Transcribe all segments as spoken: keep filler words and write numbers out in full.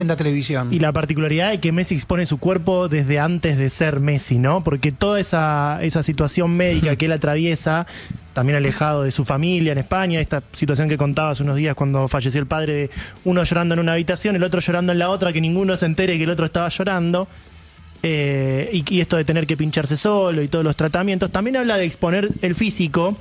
en la televisión. Y la particularidad de que Messi expone su cuerpo desde antes de ser Messi, ¿no? Porque toda esa, esa situación médica que él atraviesa, también alejado de su familia en España, esta situación que contaba hace unos días cuando falleció el padre, de uno llorando en una habitación, el otro llorando en la otra, que ninguno se entere que el otro estaba llorando, eh, y, y esto de tener que pincharse solo y todos los tratamientos, también habla de exponer el físico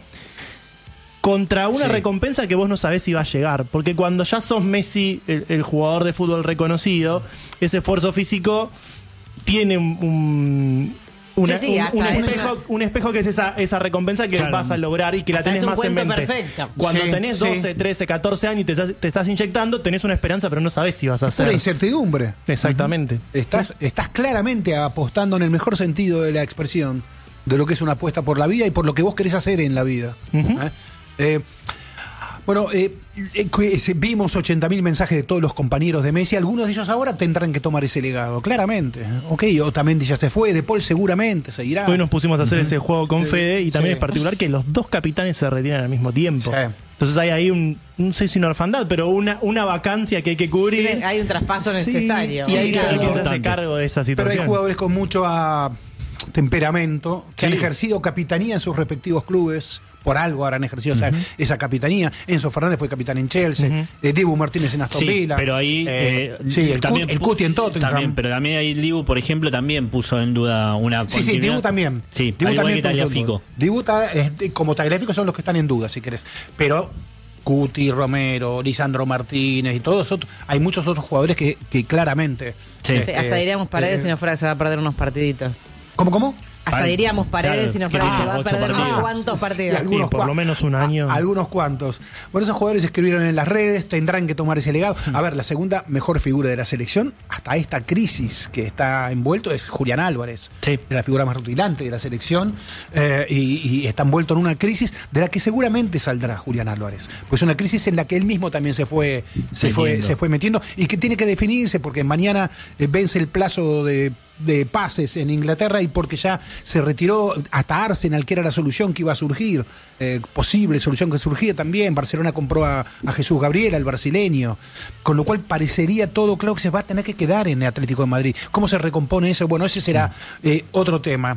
contra una sí. recompensa que vos no sabés si va a llegar. Porque cuando ya sos Messi, el, el jugador de fútbol reconocido, ese esfuerzo físico tiene un, un, una, sí, sí, un, un, espejo, eso... un espejo que es esa, esa recompensa que claro. vas a lograr y que la tenés más en mente. Perfecto. Cuando sí, tenés doce, sí. trece, catorce años y te, te estás inyectando, tenés una esperanza, pero no sabés si vas a hacer. Una incertidumbre. Exactamente. Uh-huh. Estás, estás claramente apostando en el mejor sentido de la expresión de lo que es una apuesta por la vida y por lo que vos querés hacer en la vida. Uh-huh. ¿Eh? Eh, bueno, eh, eh, vimos ochenta mil mensajes de todos los compañeros de Messi. Algunos de ellos ahora tendrán que tomar ese legado, claramente. Ok, Otamendi ya se fue, De Paul seguramente seguirá. Hoy nos pusimos a hacer uh-huh. ese juego con Fede y también sí. es particular que los dos capitanes se retiran al mismo tiempo. Sí. Entonces hay ahí un, no sé si una orfandad, pero una, una vacancia que hay que cubrir. Sí, hay un traspaso necesario. Sí, y hay que ver quién se hace cargo de esa situación. Pero hay jugadores con mucho uh, temperamento que sí. han ejercido capitanía en sus respectivos clubes. Por algo habrán ejercido uh-huh. esa, esa capitanía. Enzo Fernández fue capitán en Chelsea, uh-huh. eh, Dibu Martínez en Aston Villa. Sí, pero ahí eh, eh, sí, el, también, el Cuti en Tottenham. También, pero también ahí Dibu, por ejemplo, también puso en duda una Sí, sí, Dibu también. Sí, Dibu también que Tagliafico. Dibu ta, eh, como Tagliafico son los que están en duda, si querés. Pero Cuti, Romero, Lisandro Martínez y todos otros, hay muchos otros jugadores que, que claramente... Sí. Este, hasta diríamos Paredes eh, si no fuera que se va a perder unos partiditos. ¿Cómo, cómo? Hasta diríamos Paredes claro, si no fuera que se va a perder unos cuantos partidos. Sí, algunos, sí, por lo menos un año. A, algunos cuantos. Bueno, esos jugadores escribieron en las redes, tendrán que tomar ese legado. A ver, la segunda mejor figura de la selección, hasta esta crisis que está envuelto, es Julián Álvarez. Sí. Es la figura más rutilante de la selección eh, y, y está envuelto en una crisis de la que seguramente saldrá Julián Álvarez. Pues una crisis en la que él mismo también se fue, se fue, se fue metiendo y que tiene que definirse porque mañana eh, vence el plazo de de pases en Inglaterra y porque ya se retiró hasta Arsenal, que era la solución que iba a surgir, eh, posible solución que surgía también. Barcelona compró a, a Jesús Gabriel, al brasileño, con lo cual parecería todo claro que se va a tener que quedar en el Atlético de Madrid. ¿Cómo se recompone eso? Bueno, ese será eh, otro tema.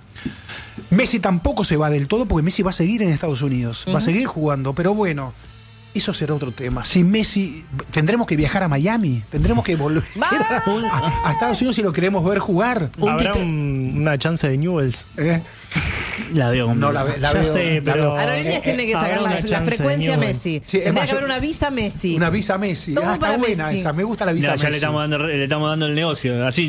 Messi tampoco se va del todo porque Messi va a seguir en Estados Unidos, uh-huh. va a seguir jugando, pero bueno, eso será otro tema. Si Messi, tendremos que viajar a Miami, tendremos que volver a, a, a Estados Unidos si lo queremos ver jugar. ¿Habrá un, una chance de Newells? ¿Eh? La veo con no la, ve, la ya veo, sé, pero Aerolíneas eh, tiene que sacar la, la frecuencia Messi. Sí, Tendría más, que haber una visa Messi. Una visa Messi. Ah, está buena Messi. Esa. Me gusta la visa no, Messi. Ya le estamos dando, le estamos dando el negocio. Así.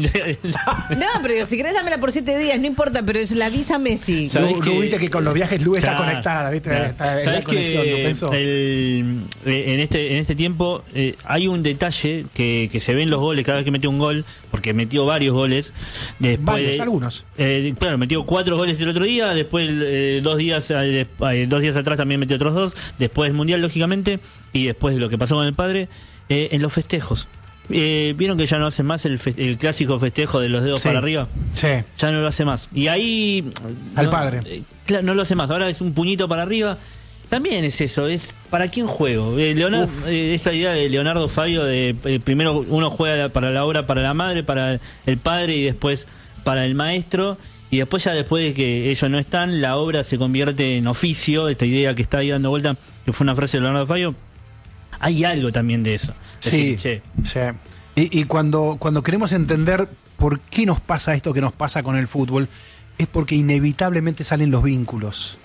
No, pero si querés dámela por siete días, no importa, pero es la visa Messi. Lu, que, viste que con los viajes Lu está claro, conectada, ¿viste? Claro. Está en ¿Sabés la conexión, que ¿no pensó? El, en este en este tiempo eh, hay un detalle que, que se ve en los goles cada vez que metió un gol, porque metió varios goles. Después, varios, algunos. Eh, claro, metió cuatro goles el otro día, después eh, dos días eh, dos días atrás también metió otros dos, después del Mundial, lógicamente, y después de lo que pasó con el padre, eh, en los festejos. Eh, ¿Vieron que ya no hace más el, fe el clásico festejo de los dedos sí. para arriba? Sí. Ya no lo hace más. Y ahí... Al no, padre. Eh, claro, no lo hace más. Ahora es un puñito para arriba. También es eso, es ¿para quién juego? Eh, Leonardo, eh, esta idea de Leonardo Fabio de eh, primero uno juega para la obra, para la madre, para el padre y después para el maestro, y después ya después de que ellos no están, la obra se convierte en oficio, esta idea que está ahí dando vuelta, que fue una frase de Leonardo Fabio. Hay algo también de eso. Sí, decir, sí. Y, y cuando, cuando queremos entender por qué nos pasa esto que nos pasa con el fútbol, es porque inevitablemente salen los vínculos.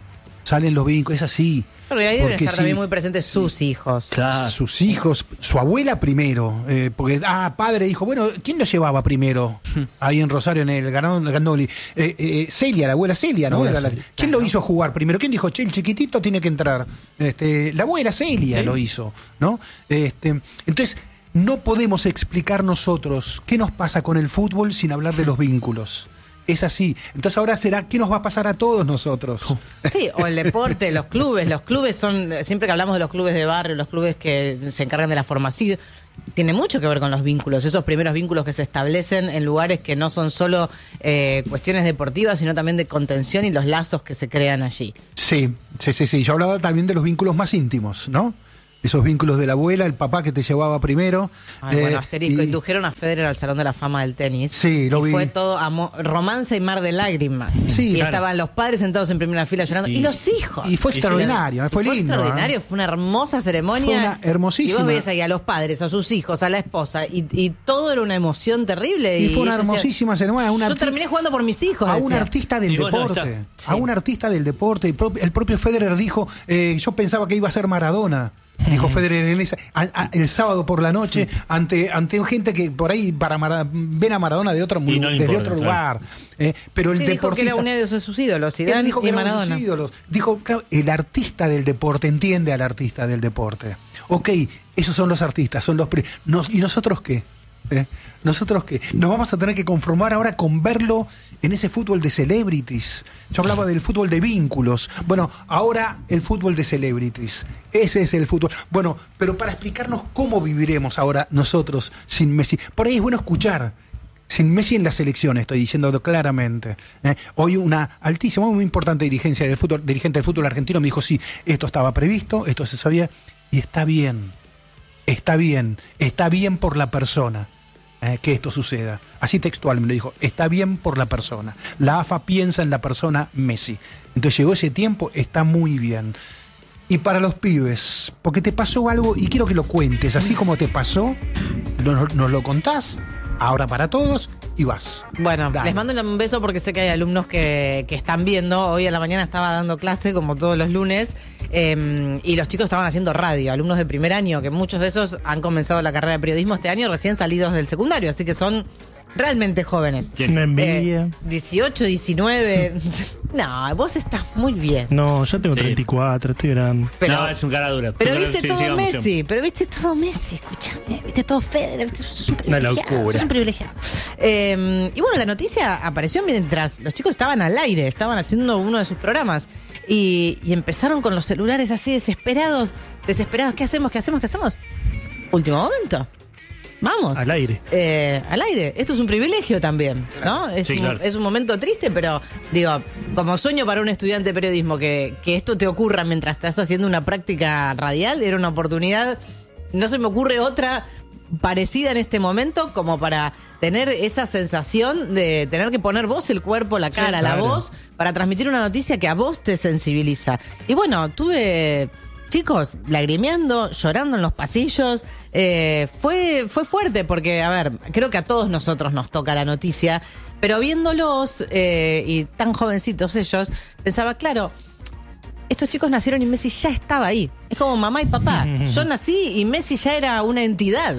Salen los vínculos, es así. Pero ahí deben estar sí, también muy presentes sus hijos. Claro. Sus hijos, su abuela primero. Eh, porque, ah, padre dijo, bueno, ¿quién lo llevaba primero? Ahí en Rosario, en el Gandoli. Eh, eh, Celia, la abuela Celia, ¿no? Abuela Era la, ¿Quién claro. lo hizo jugar primero? ¿Quién dijo, che, el chiquitito tiene que entrar? Este, la abuela Celia ¿Sí? lo hizo, ¿no? Este, entonces, no podemos explicar nosotros qué nos pasa con el fútbol sin hablar de los vínculos. Es así. Entonces ahora será, ¿qué nos va a pasar a todos nosotros? Sí, o el deporte, los clubes. Los clubes son, siempre que hablamos de los clubes de barrio, los clubes que se encargan de la formación, tiene mucho que ver con los vínculos, esos primeros vínculos que se establecen en lugares que no son solo eh, cuestiones deportivas, sino también de contención y los lazos que se crean allí. Sí, sí, sí, sí. Yo hablaba también de los vínculos más íntimos, ¿no? esos vínculos de la abuela, el papá que te llevaba primero. Ay, bueno, eh, asterisco, y- indujeron a Federer al Salón de la Fama del tenis. Sí, lo y vi. fue todo amo- romance y mar de lágrimas. Sí, y claro. estaban los padres sentados en primera fila llorando. Y, Y- los hijos. Y fue Y extraordinario, Y fue, lindo. extraordinario, ¿eh? fue una hermosa ceremonia. Fue una hermosísima. Y vos veías ahí a los padres, a sus hijos, a la esposa, y, y todo era una emoción terrible. Y fue una ellos decían, hermosísima ceremonia. Una yo arti- terminé jugando por mis hijos. a un decía. artista del Y bueno, deporte, está. a Sí. un artista del deporte. El propio, el propio Federer dijo, eh, yo pensaba que iba a ser Maradona. Dijo Federer en esa, a- a- el sábado por la noche ante ante gente que por ahí para Mara- ven a Maradona de otro, Y no le desde importa, otro claro. lugar. Eh, pero el Sí, dijo que deportista era uno de sus ídolos, él Zidane dijo que y eran Maradona. sus ídolos. Dijo, claro, el artista del deporte entiende al artista del deporte. Ok, esos son los artistas, son los pri- nos- ¿y nosotros qué? ¿Eh? ¿Nosotros qué? Nos vamos a tener que conformar ahora con verlo en ese fútbol de celebrities. Yo hablaba del fútbol de vínculos. Bueno, ahora el fútbol de celebrities. Ese es el fútbol. Bueno, pero para explicarnos cómo viviremos ahora nosotros sin Messi. Por ahí es bueno escuchar. Sin Messi en la selección, estoy diciéndolo claramente. ¿eh? Hoy una altísima, muy importante dirigencia del fútbol, dirigente del fútbol argentino me dijo, sí, esto estaba previsto, esto se sabía, y está bien. Está bien, está bien por la persona eh, que esto suceda. Así textual me lo dijo, está bien por la persona. La A F A piensa en la persona Messi. Entonces llegó ese tiempo, está muy bien. Y para los pibes, porque te pasó algo y quiero que lo cuentes, así como te pasó, nos, nos lo contás, ahora para todos y vas. Bueno, Dale. les mando un beso porque sé que hay alumnos que, que están viendo. Hoy a la mañana estaba dando clase, como todos los lunes, eh, y los chicos estaban haciendo radio, alumnos de primer año, que muchos de esos han comenzado la carrera de periodismo este año recién salidos del secundario, así que son realmente jóvenes. Una envidia. Eh, dieciocho, diecinueve. No, vos estás muy bien. No, yo tengo Sí. treinta y cuatro, estoy grande. Pero, no, es un cara dura. pero Su cara- viste sí, todo sigamos, Messi, sigamos. pero viste todo Messi, escúchame, viste todo Federer, viste, sos un Una privilegiado, locura. sos un privilegiado. Eh, y bueno, la noticia apareció mientras los chicos estaban al aire, estaban haciendo uno de sus programas y, y empezaron con los celulares así desesperados, desesperados, ¿qué hacemos, qué hacemos, qué hacemos? Último momento. Vamos. Al aire. Eh, al aire. Esto es un privilegio también, ¿no? Es, Sí, un, claro. es un momento triste, pero digo, como sueño para un estudiante de periodismo que, que esto te ocurra mientras estás haciendo una práctica radial, era una oportunidad. No se me ocurre otra parecida en este momento como para tener esa sensación de tener que poner vos el cuerpo, la cara, la claro. voz, para transmitir una noticia que a vos te sensibiliza. Y bueno, tuve... Chicos, lagrimeando, llorando en los pasillos, eh, fue, fue fuerte porque, a ver, creo que a todos nosotros nos toca la noticia, pero viéndolos eh, y tan jovencitos ellos, pensaba, claro, estos chicos nacieron y Messi ya estaba ahí. Es como mamá y papá. Yo nací y Messi ya era una entidad.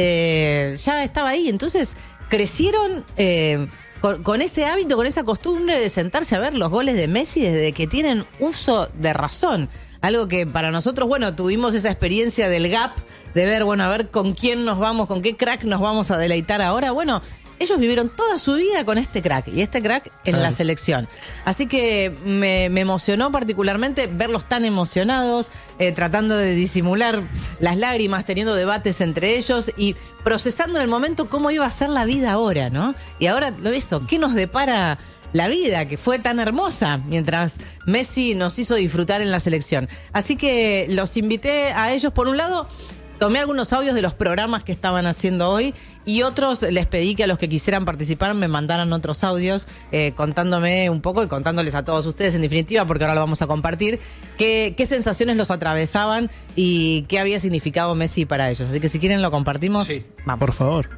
Eh, ya estaba ahí. Entonces crecieron eh, con, con ese hábito, con esa costumbre de sentarse a ver los goles de Messi desde que tienen uso de razón. Algo que para nosotros, bueno, tuvimos esa experiencia del gap, de ver, bueno, a ver con quién nos vamos, con qué crack nos vamos a deleitar ahora. Bueno, ellos vivieron toda su vida con este crack, y este crack en la selección. Así que me, me emocionó particularmente verlos tan emocionados, eh, tratando de disimular las lágrimas, teniendo debates entre ellos y procesando en el momento cómo iba a ser la vida ahora, ¿no? Y ahora, lo eso, ¿qué nos depara la vida, que fue tan hermosa mientras Messi nos hizo disfrutar en la selección? Así que los invité a ellos. Por un lado, tomé algunos audios de los programas que estaban haciendo hoy, y otros les pedí que a los que quisieran participar me mandaran otros audios eh, contándome un poco y contándoles a todos ustedes, en definitiva, porque ahora lo vamos a compartir, qué, qué sensaciones los atravesaban y qué había significado Messi para ellos. Así que si quieren lo compartimos. Sí. Vamos. Por favor.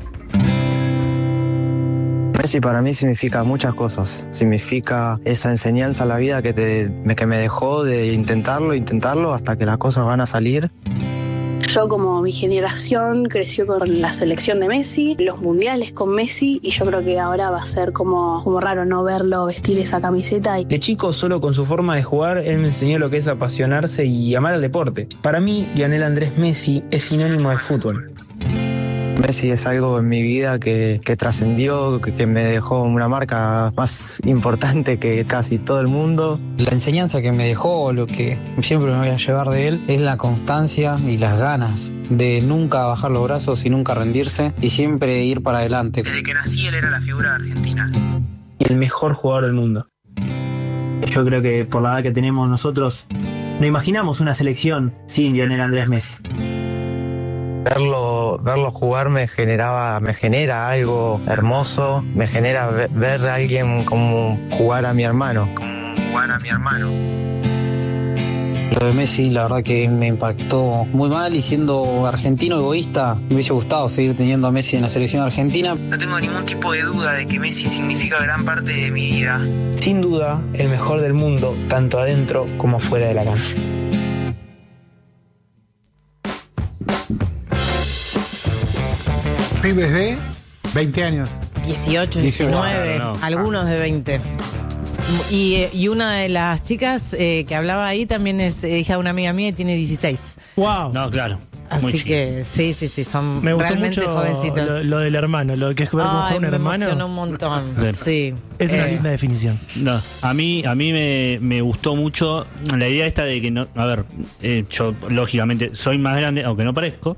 Messi para mí significa muchas cosas. Significa esa enseñanza a la vida que, te, que me dejó de intentarlo, intentarlo hasta que las cosas van a salir. Yo, como mi generación creció con la selección de Messi, los mundiales con Messi, y yo creo que ahora va a ser como, como raro no verlo vestir esa camiseta. De chico, solo con su forma de jugar, él me enseñó lo que es apasionarse y amar al deporte. Para mí, Lionel Andrés Messi es sinónimo de fútbol. Messi es algo en mi vida que, que trascendió, que, que me dejó una marca más importante que casi todo el mundo. La enseñanza que me dejó, lo que siempre me voy a llevar de él, es la constancia y las ganas de nunca bajar los brazos y nunca rendirse y siempre ir para adelante. Desde que nací, él era la figura de Argentina y el mejor jugador del mundo. Yo creo que por la edad que tenemos nosotros, No imaginamos una selección sin Lionel Andrés Messi. Verlo, verlo jugar me generaba, me genera algo hermoso, me genera ver, ver a alguien como jugar a mi hermano, como jugar a mi hermano. Lo de Messi, la verdad que me impactó muy mal, y siendo argentino egoísta, me hubiese gustado seguir teniendo a Messi en la selección argentina. No tengo ningún tipo de duda de que Messi significa gran parte de mi vida. Sin duda, el mejor del mundo, tanto adentro como fuera de la cancha. Pibes de veinte años. dieciocho, diecinueve, no, no. algunos de veinte. Y, y una de las chicas eh, que hablaba ahí también es eh, hija de una amiga mía y tiene dieciséis. Wow. No, claro. Así chico. que sí, sí, sí, son Me gustó realmente mucho jovencitos. lo, lo del hermano, lo que es ver cómo Ay, fue un me hermano. emocionó un montón. Sí. Sí. Es una Eh, linda definición. No, a mí, a mí me, me gustó mucho la idea esta de que no, a ver, eh, yo lógicamente soy más grande, aunque no parezco.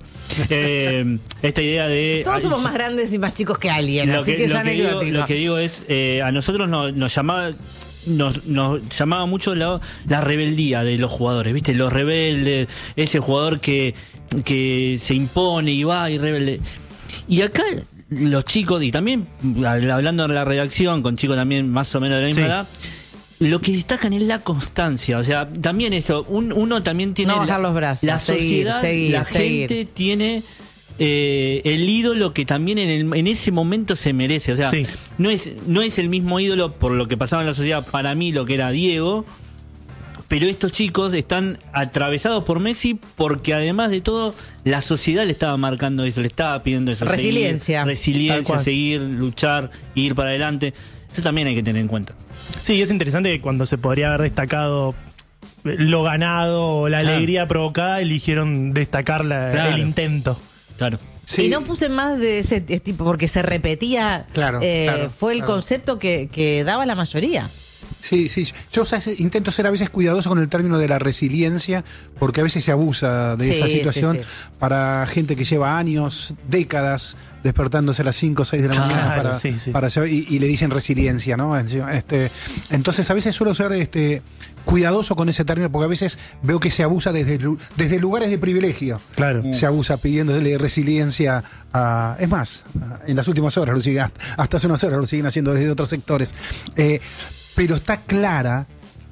Eh, esta idea de Todos ay, somos yo- más grandes y más chicos que alguien, lo así que, que es lo que digo, anecdótico. lo que digo es, eh, a nosotros nos, nos llamaba nos, nos llamaba mucho la, la rebeldía de los jugadores, ¿viste? Los rebeldes, ese jugador que, que se impone y va y rebelde. Y acá los chicos, y también hablando de la redacción, con chicos también más o menos de la misma Sí. edad, lo que destacan es la constancia. O sea, también eso, un, uno también tiene... No bajar la, los brazos, la seguir, sociedad, seguir, la seguir. gente tiene... Eh, el ídolo que también en, el, en ese momento se merece. O sea, Sí. no es, no es el mismo ídolo por lo que pasaba en la sociedad para mí, lo que era Diego, pero estos chicos están atravesados por Messi porque además de todo la sociedad le estaba marcando eso, le estaba pidiendo eso. Resiliencia. Seguir, Tal resiliencia, cual. seguir, luchar, ir para adelante. Eso también hay que tener en cuenta. Sí, es interesante que cuando se podría haber destacado lo ganado o la Claro. alegría provocada, eligieron destacar la- Claro. el intento. Claro. Sí. Y no puse más de ese tipo porque se repetía. Claro, eh, claro, fue el claro. concepto que, que daba la mayoría. Sí, sí. Yo o sea, intento ser a veces cuidadoso con el término de la resiliencia, porque a veces se abusa de Sí, esa sí, situación sí. para gente que lleva años, décadas, despertándose a las cinco o seis de la Claro, mañana para, sí, sí. para hacer- y, y le dicen resiliencia, ¿no? Este, entonces a veces suelo ser este, cuidadoso con ese término, porque a veces veo que se abusa desde, lu- desde lugares de privilegio. Claro. Se abusa pidiéndole resiliencia a... Es más, en las últimas horas, lo siguen, hasta hace unas horas lo siguen haciendo desde otros sectores. Eh, pero está clara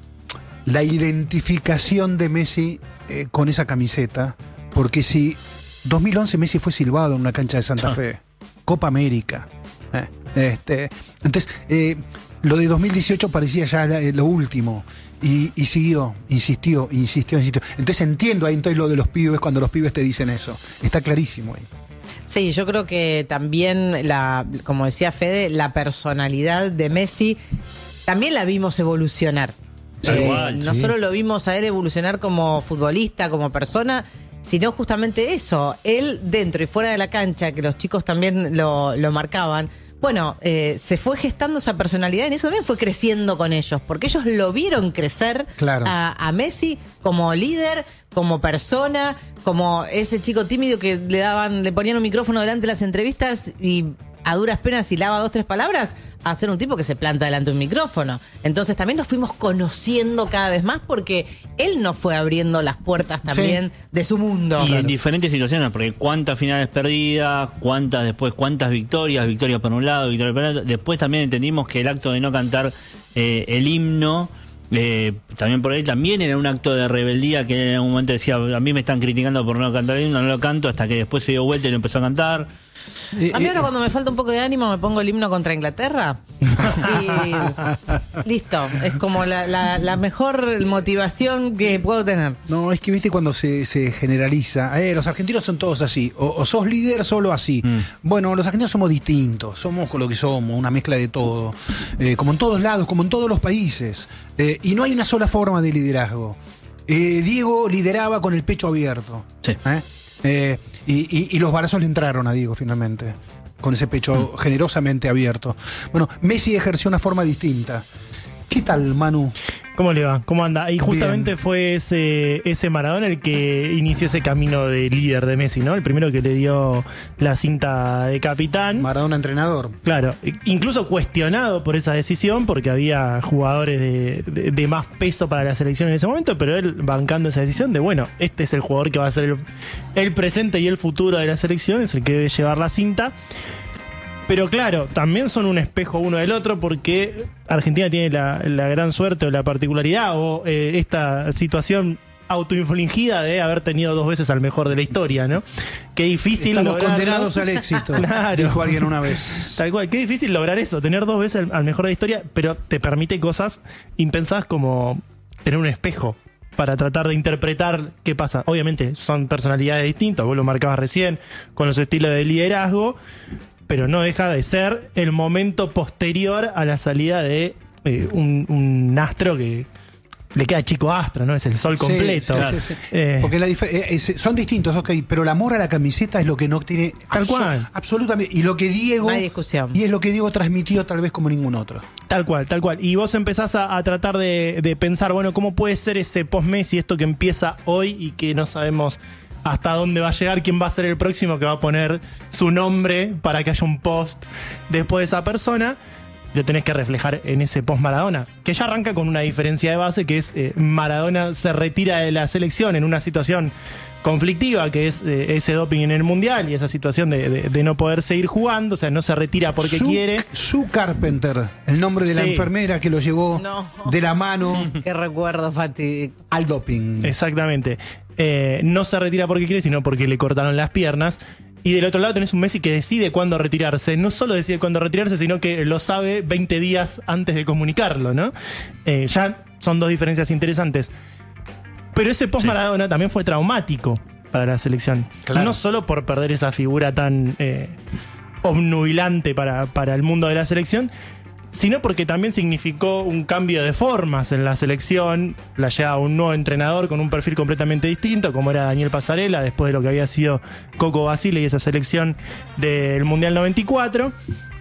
la identificación de Messi eh, con esa camiseta, porque si dos mil once Messi fue silbado en una cancha de Santa Fe, Copa América, eh, este, entonces eh, lo de dos mil dieciocho parecía ya la- lo último. Y, y siguió, insistió, insistió, insistió. Entonces entiendo ahí entonces lo de los pibes cuando los pibes te dicen eso. Está clarísimo ahí. Sí, yo creo que también, la, como decía Fede, la personalidad de Messi también la vimos evolucionar. Tal Eh, cual, no sí. solo lo vimos a él evolucionar como futbolista, como persona, sino justamente eso, él dentro y fuera de la cancha, que los chicos también lo, lo marcaban. Bueno, eh, se fue gestando esa personalidad y eso también fue creciendo con ellos, porque ellos lo vieron crecer Claro. a, a Messi como líder, como persona, como ese chico tímido que le daban, le ponían un micrófono delante de las entrevistas y a duras penas hilaba dos, tres palabras, a ser un tipo que se planta delante de un micrófono. Entonces también nos fuimos conociendo cada vez más porque él nos fue abriendo las puertas también de su mundo. Y en diferentes situaciones, porque cuántas finales perdidas, cuántas después, cuántas victorias, victoria por un lado, victoria por otro. Después también entendimos que el acto de no cantar eh, el himno, eh, también por ahí también era un acto de rebeldía, que en un momento decía, a mí me están criticando por no cantar el himno, no lo canto, hasta que después se dio vuelta y lo empezó a cantar. Eh, A mí eh, ahora cuando me falta un poco de ánimo me pongo el himno contra Inglaterra y listo, es como la, la- la mejor motivación que puedo tener. No, es que viste cuando se, se generaliza, eh, los argentinos son todos así, o, o sos líder solo así. Mm. Bueno, los argentinos somos distintos, somos con lo que somos, una mezcla de todo, eh, como en todos lados, como en todos los países. Eh, y no hay una sola forma de liderazgo. Eh, Diego lideraba con el pecho abierto. Sí. ¿eh? Eh, y, y- y los balazos le entraron a Diego finalmente, con ese pecho generosamente abierto. Bueno, Messi ejerció una forma distinta. ¿Qué tal, Manu? ¿Cómo le va? ¿Cómo anda? Y justamente Bien. fue ese, ese Maradona el que inició ese camino de líder de Messi, ¿no? El primero que le dio la cinta de capitán. Maradona entrenador. Claro, incluso cuestionado por esa decisión, porque había jugadores de, de, de más peso para la selección en ese momento, pero él bancando esa decisión de, bueno, este es el jugador que va a ser el, el presente y el futuro de la selección, es el que debe llevar la cinta. Pero claro, también son un espejo uno del otro, porque Argentina tiene la, la gran suerte o la particularidad o eh, esta situación autoinfligida de haber tenido dos veces al mejor de la historia, ¿no? Qué difícil Estamos lograrlo. condenados al éxito, claro. Dijo alguien una vez. Tal cual, qué difícil lograr eso, tener dos veces al, al mejor de la historia, pero te permite cosas impensadas como tener un espejo para tratar de interpretar qué pasa. Obviamente son personalidades distintas, vos lo marcabas recién, con los estilos de liderazgo, pero no deja de ser el momento posterior a la salida de eh, un, un astro que le queda chico astro, ¿no? Es el sol completo. Sí, sí, sí, sí. Eh, Porque la dif- eh, son distintos, ok, pero el amor a la camiseta es lo que no tiene tal abso- cual. absolutamente. Y lo que Diego. No hay discusión. Y es lo que Diego transmitió tal vez como ningún otro. Tal cual, tal cual. Y vos empezás a, a tratar de, de pensar, bueno, ¿cómo puede ser ese post-Messi, esto que empieza hoy y que no sabemos hasta dónde va a llegar, quién va a ser el próximo que va a poner su nombre para que haya un post después de esa persona? Lo tenés que reflejar en ese post Maradona, que ya arranca con una diferencia de base, que es eh, Maradona se retira de la selección en una situación conflictiva, que es eh, ese doping en el Mundial y esa situación de, de, de no poder seguir jugando, o sea, no se retira porque Sue, quiere. Sue Carpenter, el nombre de sí. la enfermera que lo llevó no. de la mano. Qué recuerdo, Fati. Al doping. Exactamente. Eh, no se retira porque quiere, sino porque le cortaron las piernas. Y del otro lado tenés un Messi que decide cuándo retirarse. No solo decide cuándo retirarse, sino que lo sabe veinte días antes de comunicarlo, ¿no? Eh, ya son dos diferencias interesantes. Pero ese post Maradona sí. también fue traumático para la selección. Claro. No solo por perder esa figura tan eh, obnubilante para, para el mundo de la selección, sino porque también significó un cambio de formas en la selección, la llegada de un nuevo entrenador con un perfil completamente distinto, como era Daniel Passarella, después de lo que había sido Coco Basile y esa selección del Mundial noventa y cuatro.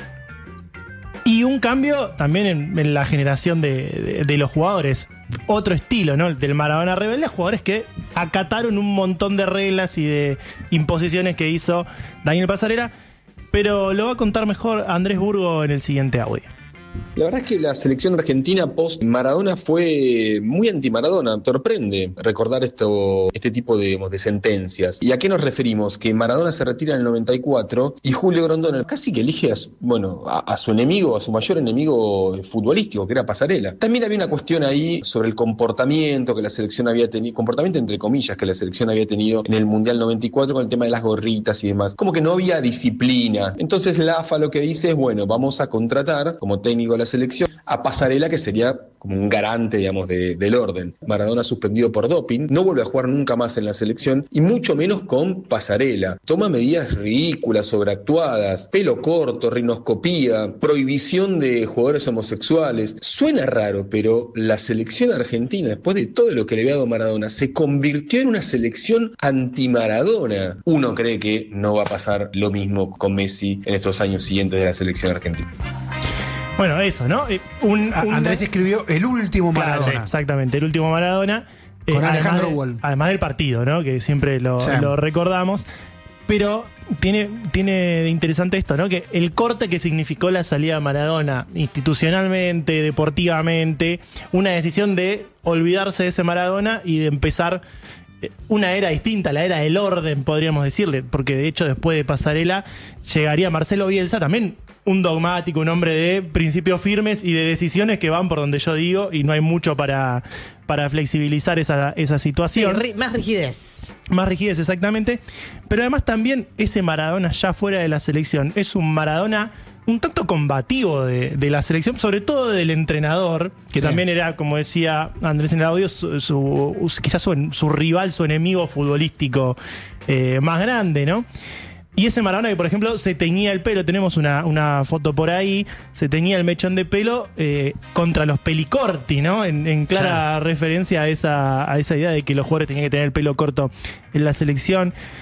Y un cambio también en, en la generación de, de, de los jugadores. Otro estilo, ¿no? Del Maradona rebelde, jugadores que acataron un montón de reglas y de imposiciones que hizo Daniel Passarella. Pero lo va a contar mejor Andrés Burgo en el siguiente audio. La verdad es que la selección argentina post Maradona fue muy anti-Maradona. Sorprende recordar esto, este tipo de, digamos, de sentencias. ¿Y a qué nos referimos? Que Maradona se retira en el noventa y cuatro y Julio Grondona casi que elige a su, bueno, a, a su enemigo, a su mayor enemigo futbolístico, que era Passarella. También había una cuestión ahí sobre el comportamiento que la selección había tenido, comportamiento entre comillas que la selección había tenido en el Mundial noventa y cuatro con el tema de las gorritas y demás. Como que no había disciplina. Entonces la A F A lo que dice es, bueno, vamos a contratar como técnico de la selección a Passarella, que sería como un garante, digamos, de, del orden. Maradona suspendido por doping, no vuelve a jugar nunca más en la selección y mucho menos con Passarella. Toma medidas ridículas, sobreactuadas, pelo corto, rinoscopía, prohibición de jugadores homosexuales. Suena raro, pero la selección argentina, después de todo lo que le había dado Maradona, se convirtió en una selección anti-Maradona. Uno cree que no va a pasar lo mismo con Messi en estos años siguientes de la selección argentina. Bueno, eso, ¿no? Un, un... Andrés escribió el último Maradona. Claro, sí, exactamente, el último Maradona. Con eh, Alejandro además, Wall. de, además del partido, ¿no? Que siempre lo, sí. lo recordamos. Pero tiene, tiene de interesante esto, ¿no? Que el corte que significó la salida de Maradona, institucionalmente, deportivamente, una decisión de olvidarse de ese Maradona y de empezar una era distinta, la era del orden, podríamos decirle, porque de hecho después de Passarella llegaría Marcelo Bielsa, también un dogmático, un hombre de principios firmes y de decisiones que van por donde yo digo, y no hay mucho para, para flexibilizar esa, esa situación. Sí, ri- más rigidez. Más rigidez, exactamente. Pero además también ese Maradona ya fuera de la selección es un Maradona un tanto combativo de, de la selección, sobre todo del entrenador, que sí. también era, como decía Andrés en el audio, su, su, quizás su, su rival, su enemigo futbolístico eh, más grande, ¿no? Y ese Maradona que, por ejemplo, se teñía el pelo, tenemos una, una foto por ahí, se teñía el mechón de pelo eh, contra los pelicorti, ¿no? En, en clara sí. referencia a esa, a esa idea de que los jugadores tenían que tener el pelo corto en la selección.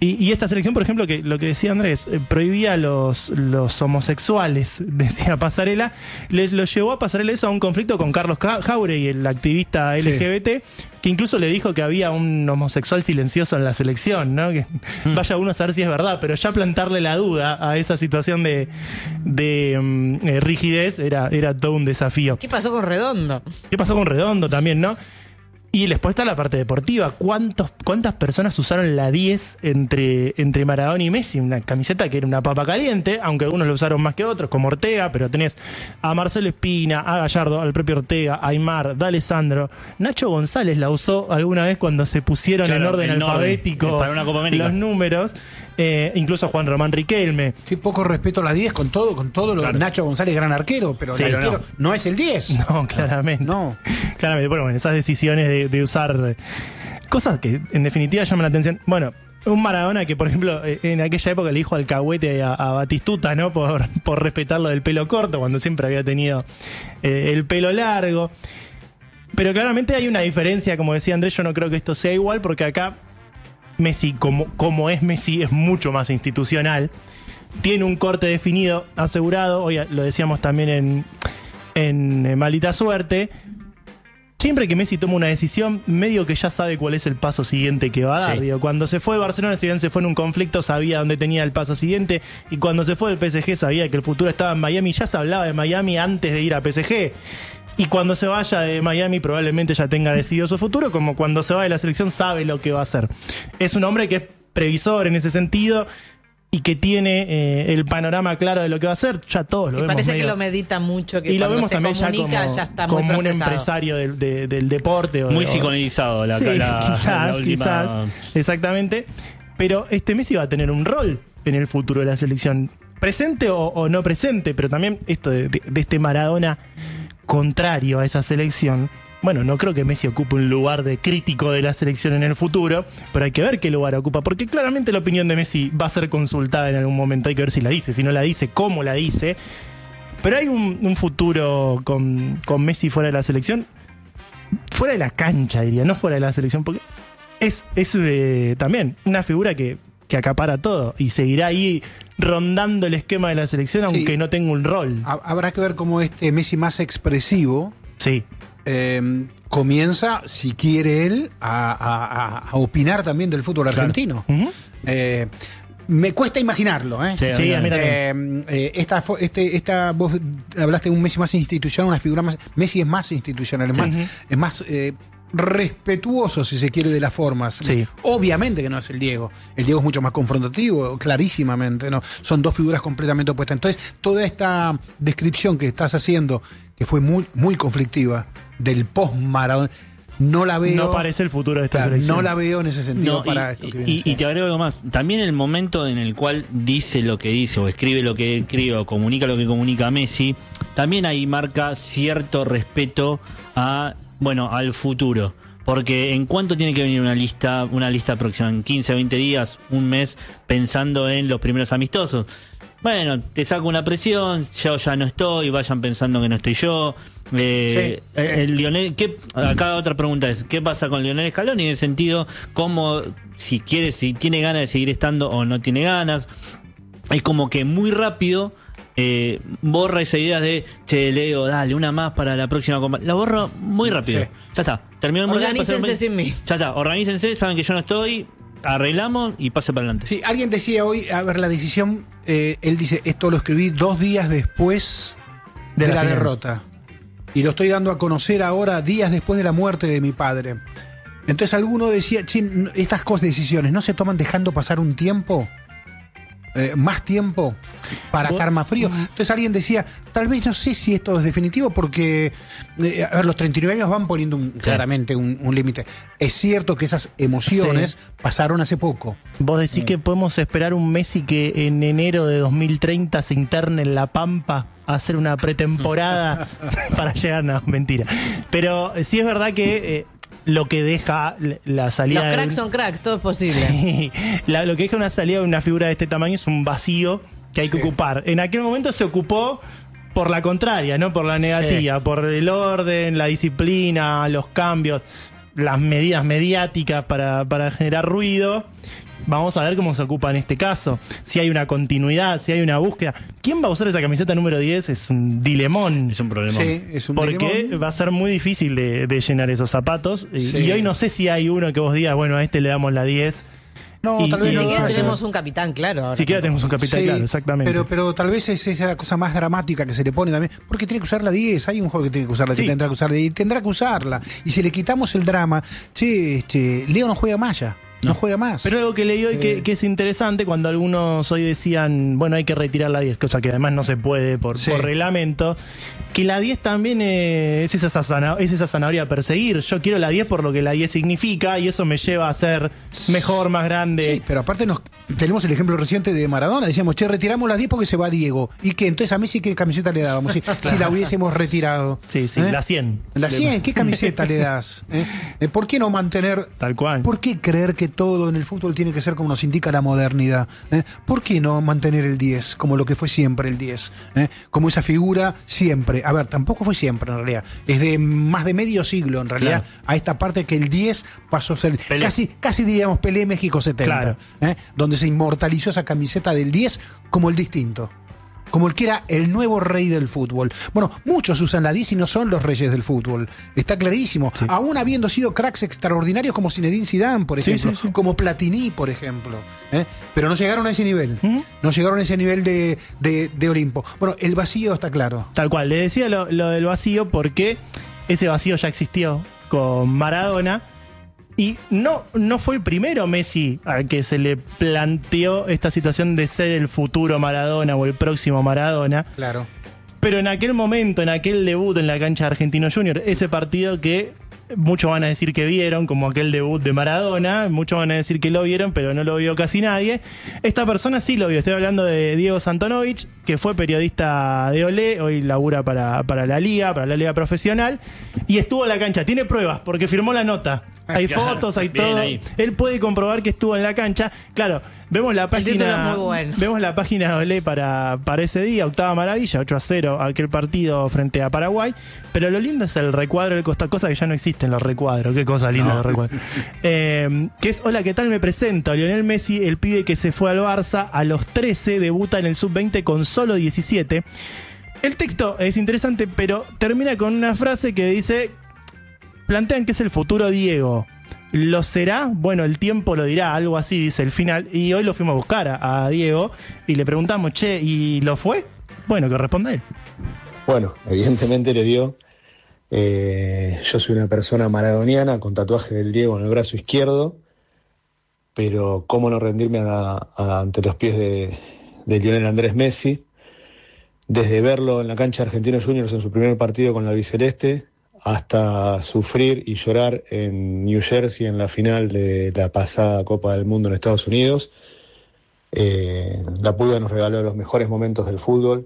Y, y esta selección, por ejemplo, que lo que decía Andrés, eh, prohibía a los, los homosexuales, decía Pasarela, les lo llevó a Pasarela eso a un conflicto con Carlos Jauregui, el activista L G B T, sí. que incluso le dijo que había un homosexual silencioso en la selección, ¿no? Que mm. vaya uno a saber si es verdad, pero ya plantarle la duda a esa situación de, de um, eh, rigidez era, era todo un desafío. ¿Qué pasó con Redondo? ¿Qué pasó con Redondo también, no? Y después está la parte deportiva. ¿Cuántos, ¿Cuántas personas usaron la diez entre, entre Maradona y Messi? Una camiseta que era una papa caliente, aunque algunos lo usaron más que otros, como Ortega, pero tenés a Marcelo Espina, a Gallardo, al propio Ortega, a Aymar, D'Alessandro. Nacho González la usó alguna vez cuando se pusieron claro, en orden en alfabético orden, para una Copa América. Los números. Eh, incluso a Juan Román Riquelme. Sí, poco respeto a la diez con todo, con todo lo claro. Nacho González, gran arquero, pero sí, el arquero no. no es el diez. No, claramente. No. Claramente. Bueno, bueno, esas decisiones de, de usar cosas que en definitiva llaman la atención. Bueno, un Maradona que, por ejemplo, en aquella época le dijo alcahuete a, a Batistuta, ¿no? Por, por respetarlo del pelo corto, cuando siempre había tenido eh, el pelo largo. Pero claramente hay una diferencia, como decía Andrés, yo no creo que esto sea igual, porque acá Messi, como, como es Messi, es mucho más institucional. Tiene un corte definido, asegurado. Hoy lo decíamos también en, en Maldita Suerte. Siempre que Messi toma una decisión, medio que ya sabe cuál es el paso siguiente que va a dar. Sí. Digo, cuando se fue de Barcelona, si bien se fue en un conflicto, sabía dónde tenía el paso siguiente. Y cuando se fue del P S G, sabía que el futuro estaba en Miami. Ya se hablaba de Miami antes de ir a P S G. Y cuando se vaya de Miami probablemente ya tenga decidido su futuro, como cuando se va de la selección sabe lo que va a hacer. Es un hombre que es previsor en ese sentido y que tiene eh, el panorama claro de lo que va a hacer. Ya todos lo sí, vemos. Parece medio, que lo medita mucho, que y lo vemos se también comunica ya como, ya está como muy un empresario del, de, del deporte. O, muy o, psicologizado la, sí, la, quizás, la última... quizás, exactamente. Pero este Messi va a tener un rol en el futuro de la selección. Presente o, o no presente, pero también esto de, de, de este Maradona contrario a esa selección. Bueno, no creo que Messi ocupe un lugar de crítico de la selección en el futuro, pero hay que ver qué lugar ocupa, porque claramente la opinión de Messi va a ser consultada en algún momento. Hay que ver si la dice, si no la dice, cómo la dice. Pero hay un, un futuro con, con Messi fuera de la selección, fuera de la cancha, diría, no fuera de la selección, porque es, es eh, también una figura que, que acapara todo y seguirá ahí rondando el esquema de la selección, aunque sí. no tenga un rol. Habrá que ver cómo este Messi más expresivo sí. eh, comienza, si quiere él, a, a, a opinar también del fútbol claro. argentino. Uh-huh. eh, me cuesta imaginarlo, ¿eh? Sí, sí a mí también. Eh, eh, esta, este, esta, vos hablaste de un Messi más institucional, una figura más. Messi es más institucional, es sí. más, es más eh, respetuoso, si se quiere, de las formas. Sí. Obviamente que no es el Diego. El Diego es mucho más confrontativo, clarísimamente, ¿no? Son dos figuras completamente opuestas. Entonces, toda esta descripción que estás haciendo, que fue muy, muy conflictiva, del post-Maradona, no la veo. No parece el futuro de esta claro, selección. No la veo en ese sentido no, para y, esto que viene. Y, y te agrego algo más. También el momento en el cual dice lo que dice, o escribe lo que escribe, o comunica lo que comunica Messi, también ahí marca cierto respeto a, bueno, al futuro. Porque en cuánto tiene que venir una lista, una lista próxima, en quince, veinte días, un mes, pensando en los primeros amistosos. Bueno, te saco una presión, yo ya no estoy, vayan pensando que no estoy yo. Eh, sí, sí. El Lionel, ¿qué, acá otra pregunta es, ¿qué pasa con Lionel Scaloni? En el sentido, cómo, si quiere, si tiene ganas de seguir estando o no tiene ganas. Es como que muy rápido eh, borra esa idea de, che, Leo, dale, una más para la próxima compa. La borra muy rápido. Sí. Ya está, terminó el mundial. Organícense sin mí. Ya está, organícense, saben que yo no estoy. Arreglamos y pase para adelante. Sí, alguien decía hoy, a ver, la decisión, eh, él dice, esto lo escribí dos días después de, de la, la derrota. Y lo estoy dando a conocer ahora, días después de la muerte de mi padre. Entonces alguno decía, chin, estas cosas, decisiones, ¿no se toman dejando pasar un tiempo? Eh, más tiempo para estar más frío. Entonces alguien decía, tal vez no sé si esto es definitivo porque eh, a ver, los treinta y nueve años van poniendo un, sí. claramente un, un límite. Es cierto que esas emociones sí. pasaron hace poco. Vos decís sí. que podemos esperar un Messi que en enero de dos mil treinta se interne en La Pampa a hacer una pretemporada para llegar, no, mentira. Pero sí es verdad que eh, lo que deja la salida... Los cracks de un, son cracks, todo es posible. Sí, la, lo que deja una salida de una figura de este tamaño es un vacío que hay sí. que ocupar. En aquel momento se ocupó por la contraria, no por la negativa, sí. por el orden, la disciplina, los cambios, las medidas mediáticas para, para generar ruido. Vamos a ver cómo se ocupa en este caso. Si hay una continuidad, si hay una búsqueda. ¿Quién va a usar esa camiseta número diez? Es un dilemón. Es un problemón. Sí, es un Porque dilemón. va a ser muy difícil de, de llenar esos zapatos. Y, Sí. y hoy no sé si hay uno que vos digas, bueno, a este le damos la diez. No, Y- tal vez y Ni no. siquiera sí. tenemos un capitán, claro. ahora Si siquiera tampoco. tenemos un capitán, Sí, claro, exactamente. Pero, pero tal vez es esa cosa más dramática que se le pone también. Porque tiene que usar la diez. Hay un juego que tiene que usarla, Sí. que tendrá que usarla. Y tendrá que usarla. Y si le quitamos el drama, che, este, Leo no juega más ya. No, No. juega más. Pero algo que leí hoy que, Eh. que es interesante, cuando algunos hoy decían, bueno, hay que retirar la diez, cosa que además no se puede por, Sí. por reglamento, que la diez también eh, es, esa zana- es esa zanahoria a perseguir. Yo quiero la diez por lo que la diez significa y eso me lleva a ser mejor, más grande. Sí, pero aparte nos tenemos el ejemplo reciente de Maradona. Decíamos, che, retiramos las diez porque se va Diego. ¿Y qué? Entonces a Messi, ¿qué camiseta le dábamos? Si, si la hubiésemos retirado. Sí, sí, ¿Eh? la cien. La cien, ¿qué camiseta le das? ¿Eh? Eh, ¿Por qué no mantener... Tal cual. ¿Por qué creer que todo en el fútbol tiene que ser como nos indica la modernidad? ¿Eh? ¿Por qué no mantener el diez como lo que fue siempre el diez? ¿Eh? Como esa figura siempre. A ver, tampoco fue siempre en realidad. Es de más de medio siglo en realidad. Claro. A esta parte que el diez pasó a ser Pelé. casi, casi diríamos Pelé México setenta. Claro. ¿Eh? Donde se inmortalizó esa camiseta del diez como el distinto. Como el que era el nuevo rey del fútbol. Bueno, muchos usan la diez y no son los reyes del fútbol. Está clarísimo. Sí. Aún habiendo sido cracks extraordinarios como Zinedine Zidane, por Sí, ejemplo. sí, sí. Como Platini, por ejemplo. ¿Eh? Pero no llegaron a ese nivel. Ujú. No llegaron a ese nivel de, de, de Olimpo. Bueno, el vacío está claro. Tal cual. Le decía lo, lo del vacío porque ese vacío ya existió con Maradona. Y no, no fue el primero Messi al que se le planteó esta situación de ser el futuro Maradona o el próximo Maradona. Claro. Pero en aquel momento, en aquel debut en la cancha de Argentino Junior, ese partido que muchos van a decir que vieron, como aquel debut de Maradona, muchos van a decir que lo vieron, pero no lo vio casi nadie. Esta persona sí lo vio. Estoy hablando de Diego Santonovich, que fue periodista de Olé, hoy labura para, para la Liga, para la Liga Profesional, y estuvo en la cancha. Tiene pruebas, porque firmó la nota. Hay fotos, hay Bien todo. ahí. Él puede comprobar que estuvo en la cancha. Claro, vemos la El título página. es muy bueno. Vemos la página de Olé para, para ese día, octava maravilla, ocho a cero, aquel partido frente a Paraguay. Pero lo lindo es el recuadro del Costa, cosa que ya no existen los recuadros. Qué cosa linda No. los recuadros. Eh, que es, hola, ¿qué tal? Me presento. Lionel Messi, el pibe que se fue al Barça a los trece, debuta en el sub veinte con solo diecisiete. El texto es interesante, pero termina con una frase que dice: plantean que es el futuro Diego. ¿Lo será? Bueno, el tiempo lo dirá, algo así dice el final. Y hoy lo fuimos a buscar a, a Diego y le preguntamos, che, ¿y lo fue? Bueno, que responda él. Bueno, evidentemente le dio. Eh, yo soy una persona maradoniana con tatuaje del Diego en el brazo izquierdo, pero cómo no rendirme a- a- ante los pies de, de Lionel Andrés Messi. Desde verlo en la cancha de Argentinos Juniors en su primer partido con la albiceleste, hasta sufrir y llorar en New Jersey en la final de la pasada Copa del Mundo en Estados Unidos. Eh, la Pulga nos regaló los mejores momentos del fútbol.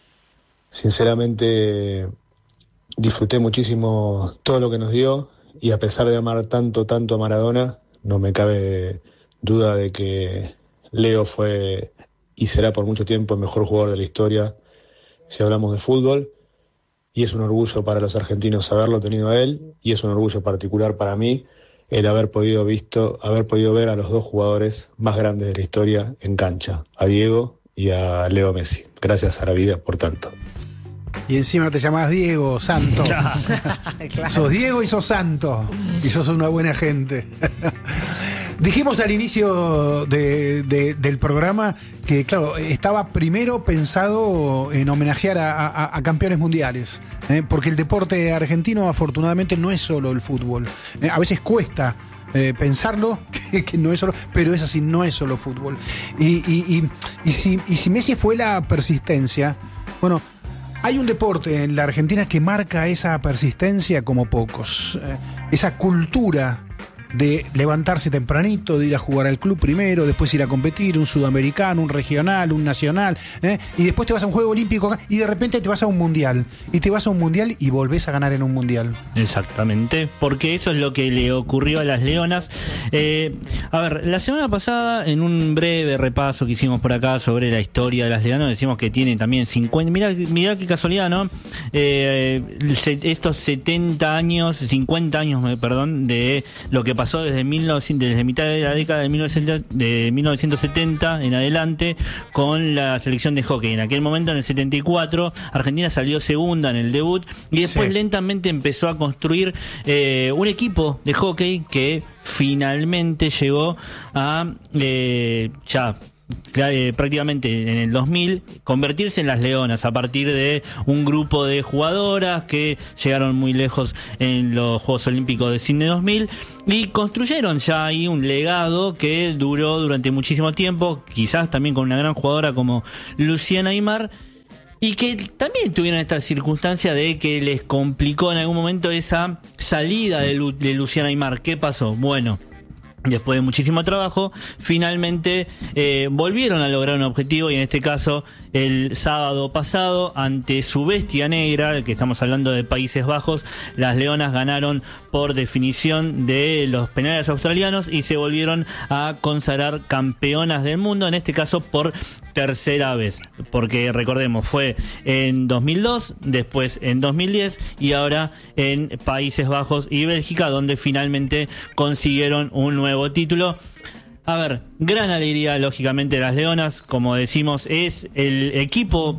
Sinceramente disfruté muchísimo todo lo que nos dio, y a pesar de amar tanto, tanto a Maradona, no me cabe duda de que Leo fue y será por mucho tiempo el mejor jugador de la historia si hablamos de fútbol. Y es un orgullo para los argentinos haberlo tenido a él, y es un orgullo particular para mí el haber podido visto, haber podido ver a los dos jugadores más grandes de la historia en cancha, a Diego y a Leo Messi. Gracias a la vida por tanto. Y encima te llamás Diego Santo. Claro. Sos Diego y sos Santo. Y sos una buena gente. Dijimos al inicio de- de- del programa que, claro, estaba primero pensado en homenajear a, a- a campeones mundiales, ¿eh? Porque el deporte argentino, afortunadamente, no es solo el fútbol. ¿eh? A veces cuesta eh, pensarlo, que, que no es solo, pero es así, no es solo fútbol. Y, y- y- y si, y si Messi fue la persistencia, bueno, hay un deporte en la Argentina que marca esa persistencia como pocos. Eh, esa cultura de levantarse tempranito, de ir a jugar al club primero, después ir a competir, un sudamericano, un regional, un nacional, ¿eh? Y después te vas a un juego olímpico acá, y de repente te vas a un mundial, y te vas a un mundial y volvés a ganar en un mundial. Exactamente, porque eso es lo que le ocurrió a las Leonas. Eh, a ver, la semana pasada, en un breve repaso que hicimos por acá sobre la historia de las Leonas, decimos que tienen también cincuenta, mirá, mirá qué casualidad, ¿no? Eh, se- estos setenta años, cincuenta años, eh, perdón, de lo que pasó pasó desde, mil novecientos, desde mitad de la década de mil novecientos, de mil novecientos setenta en adelante con la selección de hockey. En aquel momento, en el setenta y cuatro, Argentina salió segunda en el debut y después sí. lentamente empezó a construir eh, un equipo de hockey que finalmente llegó a eh, ya Eh, prácticamente en el dos mil convertirse en las Leonas a partir de un grupo de jugadoras que llegaron muy lejos en los Juegos Olímpicos de Sydney dos mil y construyeron ya ahí un legado que duró durante muchísimo tiempo, quizás también con una gran jugadora como Luciana Aymar, y que también tuvieron esta circunstancia de que les complicó en algún momento esa salida de, Lu- de Luciana Aymar. ¿Qué pasó? Bueno, después de muchísimo trabajo, finalmente eh, volvieron a lograr un objetivo, y en este caso el sábado pasado, ante su bestia negra, que estamos hablando de Países Bajos, las Leonas ganaron por definición de los penales australianos y se volvieron a consagrar campeonas del mundo, en este caso por tercera vez, porque recordemos, fue en dos mil dos, después en dos mil diez y ahora en Países Bajos y Bélgica, donde finalmente consiguieron un nuevo título. A ver, gran alegría, lógicamente, de las Leonas. Como decimos, es el equipo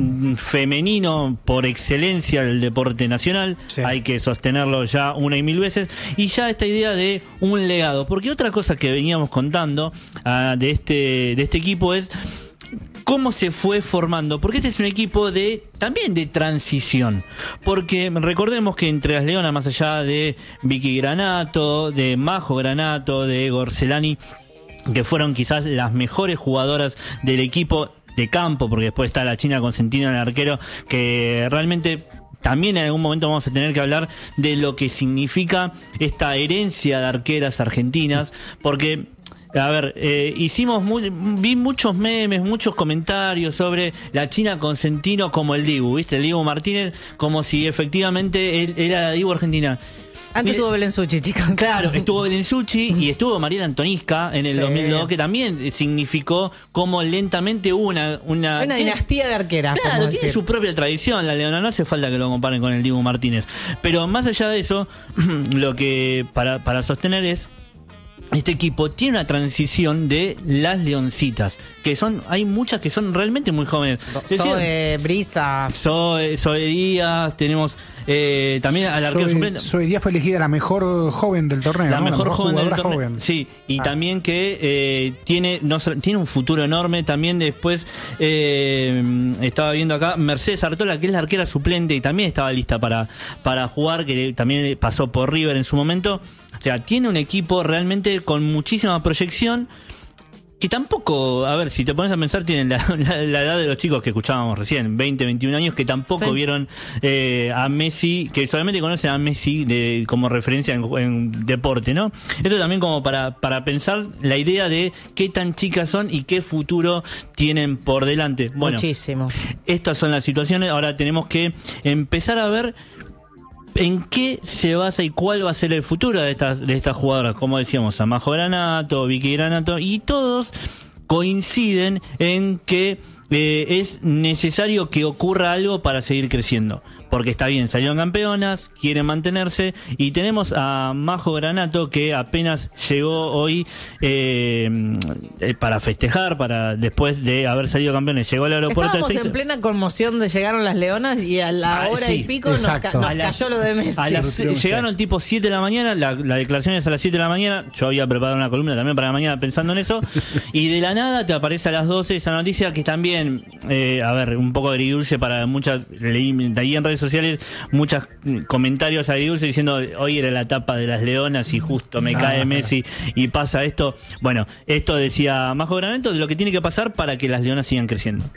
femenino por excelencia del deporte nacional. Sí. Hay que sostenerlo ya una y mil veces. Y ya esta idea de un legado. Porque otra cosa que veníamos contando uh, de este de este equipo es cómo se fue formando, porque este es un equipo de también de transición, porque recordemos que entre las Leonas, más allá de Vicky Granato, de Majo Granato, de Gorcelani, que fueron quizás las mejores jugadoras del equipo de campo, porque después está la China Consentina, el arquero, que realmente también en algún momento vamos a tener que hablar de lo que significa esta herencia de arqueras argentinas, porque a ver, eh, hicimos muy, vi muchos memes, muchos comentarios sobre la China Consentino como el Dibu, ¿viste? El Dibu Martínez, como si efectivamente él era la Dibu argentina. Antes estuvo Belén Suchi, chicos. Claro, estuvo Belén Suchi y estuvo Mariela Antonisca en el sí. dos mil dos, que también significó como lentamente una... Una, una dinastía de arqueras. Claro, tiene decir. su propia tradición, la Leona, no hace falta que lo comparen con el Dibu Martínez. Pero más allá de eso, lo que para, para sostener es... Este equipo tiene una transición de las leoncitas, que son, hay muchas que son realmente muy jóvenes. Zoe, Brisa. Zoe, Zoe Díaz, tenemos eh, también al arquero suplente. Zoe Díaz fue elegida la mejor joven del torneo. La ¿no? mejor, la mejor joven del torneo. Joven. Sí, y ah. también que eh, tiene, no, tiene un futuro enorme. También después eh, estaba viendo acá Mercedes Artola, que es la arquera suplente y también estaba lista para, para jugar, que también pasó por River en su momento. O sea, tiene un equipo realmente con muchísima proyección, que tampoco, a ver, si te pones a pensar, tienen la, la, la edad de los chicos que escuchábamos recién, veinte, veintiún años, que tampoco sí. vieron eh, a Messi, que solamente conocen a Messi de, como referencia en, en deporte, ¿no? Esto también como para, para pensar la idea de qué tan chicas son y qué futuro tienen por delante. Bueno, muchísimo. Estas son las situaciones, ahora tenemos que empezar a ver en qué se basa y cuál va a ser el futuro de estas de estas jugadoras, como decíamos, a Majo Granato, Vicky Granato, y todos coinciden en que eh, es necesario que ocurra algo para seguir creciendo. Porque está bien, salieron campeonas, quieren mantenerse, y tenemos a Majo Granato, que apenas llegó hoy eh, para festejar, para después de haber salido campeones, llegó al aeropuerto. Estábamos en plena conmoción de llegaron las Leonas y a la ah, hora sí, y pico nos, ca- nos las, cayó lo de Messi. A las, llegaron tipo siete de la mañana, la, la declaración es a las siete de la mañana, yo había preparado una columna también para la mañana pensando en eso, y de la nada te aparece a las doce esa noticia que también, eh, a ver, un poco agridulce para muchas, leí de ahí en redes sociales muchos comentarios agridulces diciendo hoy era la etapa de las Leonas y justo me cae Messi y pasa esto. Bueno, esto decía Majo Granato de lo que tiene que pasar para que las Leonas sigan creciendo.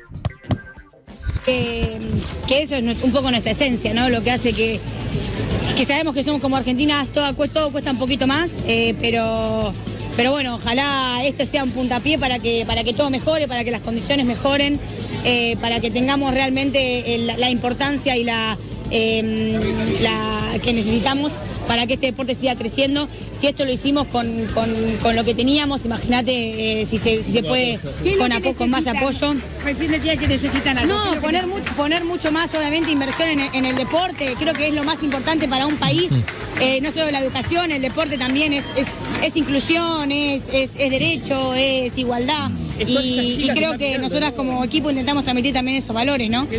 Eh, que eso es un poco nuestra esencia, ¿no? Lo que hace que, que sabemos que somos como argentinas, todo, todo cuesta un poquito más, eh, pero... Pero bueno, ojalá este sea un puntapié para que, para que todo mejore, para que las condiciones mejoren, eh, para que tengamos realmente el, la importancia y la, eh, la que necesitamos para que este deporte siga creciendo. Si esto lo hicimos con, con, con lo que teníamos, imagínate eh, si, se, si se puede con, a, con más apoyo. Recién decía que necesitan algo. No, poner mucho, poner mucho más, obviamente, inversión en, en el deporte. Creo que es lo más importante para un país. Eh, no solo la educación, el deporte también es, es, es inclusión, es, es, es derecho, es igualdad. Y, y creo que nosotras como equipo intentamos transmitir también esos valores, ¿no?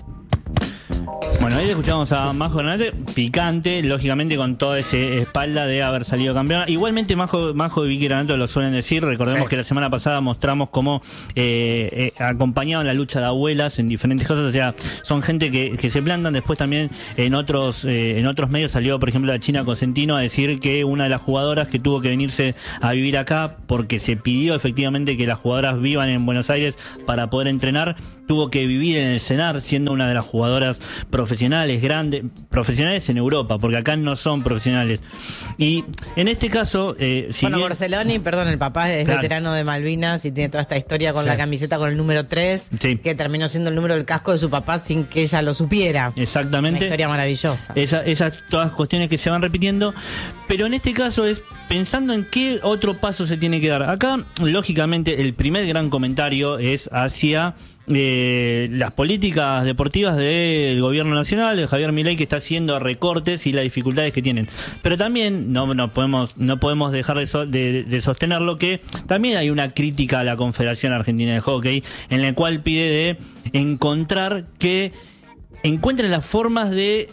Bueno, ahí escuchamos a Majo Granate, picante, lógicamente con toda esa espalda de haber salido campeona. Igualmente Majo, Majo y Vicky Granato lo suelen decir, recordemos sí. que la semana pasada mostramos cómo eh, eh, acompañaban la lucha de abuelas en diferentes cosas, o sea, son gente que, que se plantan. Después también en otros eh, en otros medios salió, por ejemplo, la China Cosentino a decir que una de las jugadoras que tuvo que venirse a vivir acá porque se pidió efectivamente que las jugadoras vivan en Buenos Aires para poder entrenar, tuvo que vivir en el CENAR siendo una de las jugadoras profesionales, grandes, profesionales en Europa, porque acá no son profesionales. Y en este caso, eh, si bueno, bien... Borceloni, perdón, el papá es claro. veterano de Malvinas y tiene toda esta historia con sí. la camiseta con el número tres, sí. que terminó siendo el número del casco de su papá sin que ella lo supiera. Exactamente. Es una historia maravillosa. Esa, esas todas cuestiones que se van repitiendo, pero en este caso es pensando en qué otro paso se tiene que dar. Acá, lógicamente, el primer gran comentario es hacia Eh, las políticas deportivas del gobierno nacional, de Javier Milei, que está haciendo recortes y las dificultades que tienen. Pero también no, no podemos no podemos dejar de, so, de, de sostenerlo, que también hay una crítica a la Confederación Argentina de Hockey, en la cual pide de encontrar que encuentren las formas de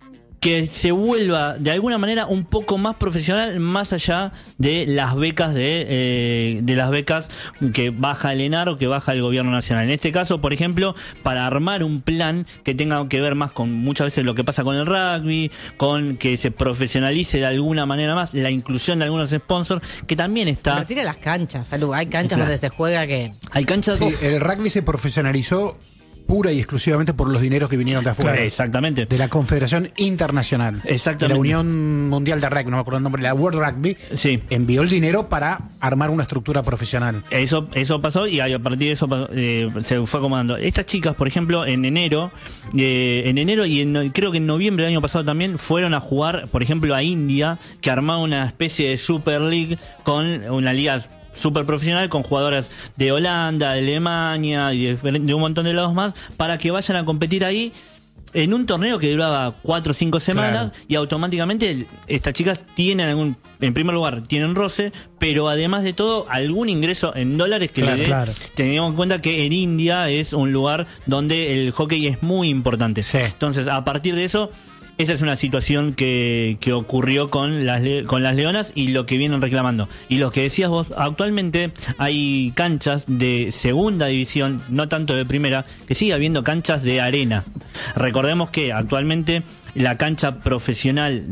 que se vuelva de alguna manera un poco más profesional, más allá de las becas de eh, de las becas que baja el ENAR o que baja el gobierno nacional. En este caso, por ejemplo, para armar un plan que tenga que ver más con muchas veces lo que pasa con el rugby, con que se profesionalice de alguna manera más, la inclusión de algunos sponsors, que también está... Retire las canchas, Salud. Hay canchas claro. donde se juega que... Hay canchas... Sí, el rugby se profesionalizó pura y exclusivamente por los dineros que vinieron de afuera. Claro, exactamente. De la Confederación Internacional. Exactamente. De la Unión Mundial de Rugby, no me acuerdo el nombre, la World Rugby. Sí. Envió el dinero para armar una estructura profesional. Eso eso pasó y a partir de eso eh, se fue acomodando. Estas chicas, por ejemplo, en enero, eh, en enero y en, creo que en noviembre del año pasado también fueron a jugar, por ejemplo, a India, que armaba una especie de Super League con una liga súper profesional con jugadoras de Holanda, de Alemania y de, de un montón de lados más, para que vayan a competir ahí en un torneo que duraba cuatro o cinco semanas. Claro. Y automáticamente estas chicas tienen algún, en primer lugar tienen roce, pero además de todo algún ingreso en dólares que claro, le dé, claro. teniendo en cuenta que en India es un lugar donde el hockey es muy importante. Sí. Entonces, a partir de eso, esa es una situación que, que ocurrió con las, con las Leonas y lo que vienen reclamando. Y lo que decías vos, actualmente hay canchas de segunda división, no tanto de primera, que sigue habiendo canchas de arena. Recordemos que actualmente la cancha profesional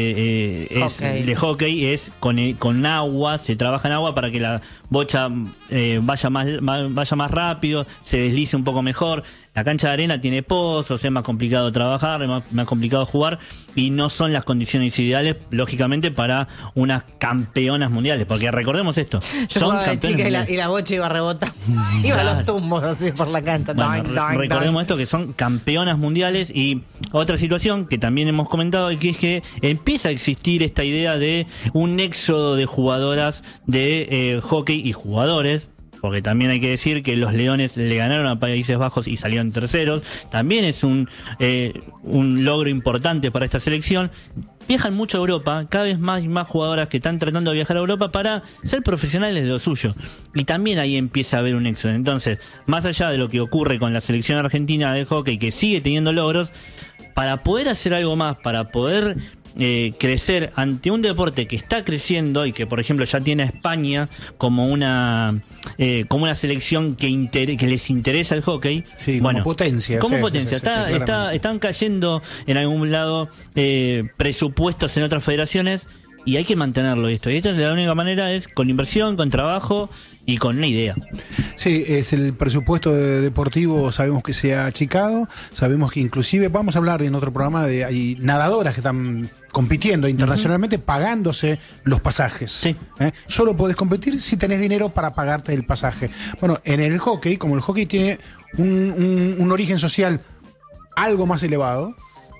de, eh, hockey. Es, de hockey es con, con agua, se trabaja en agua para que la bocha eh, vaya más, vaya más rápido, se deslice un poco mejor. La cancha de arena tiene pozos, es más complicado trabajar, es más, más complicado jugar y no son las condiciones ideales, lógicamente, para unas campeonas mundiales. Porque recordemos esto, Yo son campeonas chica y la, y la bocha iba a rebotar, iba claro. a los tumbos así por la cancha. Bueno, doing, doing, recordemos doing. esto, que son campeonas mundiales. Y otra situación que también hemos comentado, que es que empieza a existir esta idea de un éxodo de jugadoras de eh, hockey y jugadores, porque también hay que decir que los Leones le ganaron a Países Bajos y salieron terceros. También es un eh, un logro importante para esta selección. Viajan mucho a Europa, cada vez más y más jugadoras que están tratando de viajar a Europa para ser profesionales de lo suyo. Y también ahí empieza a haber un éxodo. Entonces, más allá de lo que ocurre con la selección argentina de hockey, que sigue teniendo logros, para poder hacer algo más, para poder Eh, crecer ante un deporte que está creciendo y que, por ejemplo, ya tiene a España como una eh, como una selección que inter que les interesa el hockey. Sí, bueno, como potencia. Como sí, potencia. Sí, sí, está, sí, está, están cayendo en algún lado eh, presupuestos en otras federaciones y hay que mantenerlo esto. Y esta es la única manera, es con inversión, con trabajo y con una idea. Sí, es el presupuesto de deportivo, sabemos que se ha achicado, sabemos que inclusive, vamos a hablar en otro programa de hay nadadoras que están compitiendo internacionalmente, uh-huh. pagándose los pasajes. Sí. ¿Eh? Solo podés competir si tenés dinero para pagarte el pasaje. Bueno, en el hockey, como el hockey tiene un, un, un origen social algo más elevado,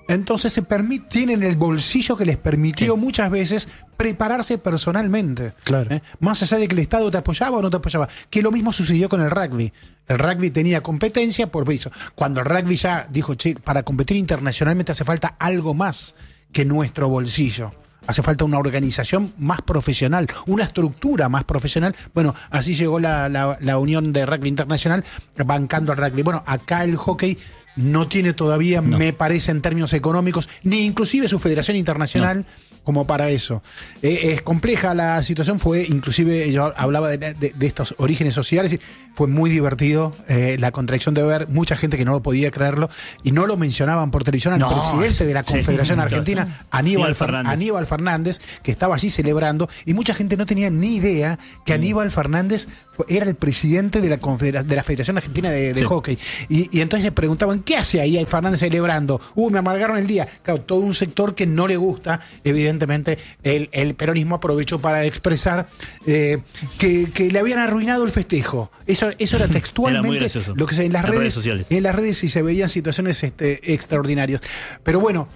Entonces se permit, tienen el bolsillo que les permitió sí. muchas veces prepararse personalmente. Claro. ¿eh? Más allá de que el Estado te apoyaba o no te apoyaba. Que lo mismo sucedió con el rugby. El rugby tenía competencia por eso. Cuando el rugby ya dijo, che, para competir internacionalmente hace falta algo más que nuestro bolsillo. Hace falta una organización más profesional, una estructura más profesional. Bueno, así llegó la, la, la Unión de Rugby Internacional bancando al rugby. Bueno, acá el hockey no tiene todavía, no. me parece, en términos económicos, ni inclusive su federación internacional no. como para eso. Eh, es compleja la situación, fue, inclusive yo hablaba de, de, de estos orígenes sociales, y fue muy divertido eh, la contradicción de ver mucha gente que no lo podía creerlo, y no lo mencionaban por televisión al no, presidente de la Confederación sí, Argentina, sí. Aníbal, Fernández. Aníbal Fernández, que estaba allí celebrando, y mucha gente no tenía ni idea que sí. Aníbal Fernández era el presidente de la, Confedera- de la Federación Argentina de, de sí. Hockey. Y, y entonces le preguntaban, ¿qué hace ahí Fernández celebrando? Uh, me amargaron el día. Claro, todo un sector que no le gusta, evidentemente, el, el peronismo aprovechó para expresar eh, que, que le habían arruinado el festejo. Eso, eso era textualmente era lo que se, en las, en redes, redes sociales. En las redes sí se veían situaciones este, extraordinarias. Pero bueno,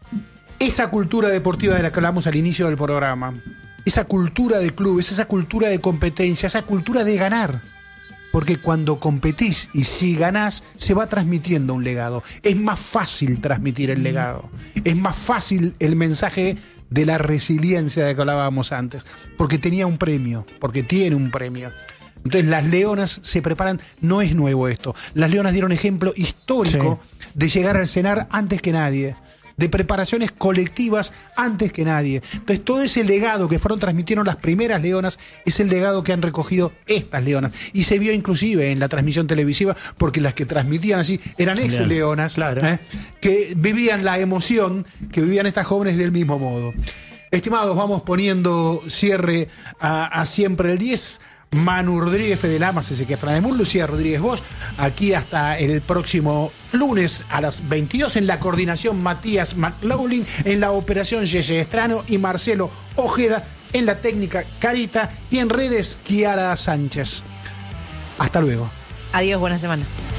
esa cultura deportiva de la que hablamos al inicio del programa, esa cultura de clubes, esa cultura de competencia, esa cultura de ganar. Porque cuando competís y si ganás, se va transmitiendo un legado. Es más fácil transmitir el legado. Es más fácil el mensaje de la resiliencia de que hablábamos antes. Porque tenía un premio, porque tiene un premio. Entonces las Leonas se preparan, no es nuevo esto. Las Leonas dieron ejemplo histórico sí. de llegar al cenar antes que nadie, de preparaciones colectivas antes que nadie. Entonces todo ese legado que fueron transmitieron las primeras Leonas es el legado que han recogido estas Leonas. Y se vio inclusive en la transmisión televisiva, porque las que transmitían así eran ex Leonas, claro. ¿eh? que vivían la emoción que vivían estas jóvenes del mismo modo. Estimados, vamos poniendo cierre a, a Siempre el diez. Manu Rodríguez, Fede Lamas, Ezequiel Fernández Mur, Lucía Rodríguez Bosch, aquí hasta el próximo lunes a las veintidós, en la coordinación Matías McLaughlin, en la operación Yeye Estrano y Marcelo Ojeda, en la técnica Carita y en redes Kiara Sánchez. Hasta luego. Adiós, buena semana.